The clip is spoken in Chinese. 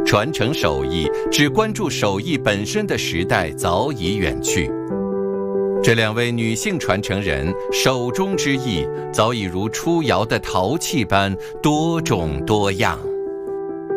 传承手艺只关注手艺本身的时代早已远去。这2位女性传承人手中之艺早已如出窑的陶器般多种多样。